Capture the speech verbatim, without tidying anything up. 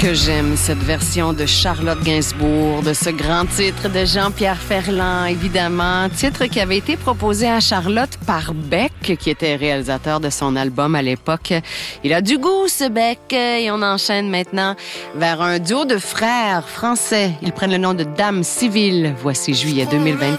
que j'aime cette version de Charlotte Gainsbourg, de ce grand titre de Jean-Pierre Ferland, évidemment. Titre qui avait été proposé à Charlotte par Beck, qui était réalisateur de son album à l'époque. Il a du goût, ce Beck, et on enchaîne maintenant vers un duo de frères français. Ils prennent le nom de Dame Civile. Voici juillet deux mille vingt.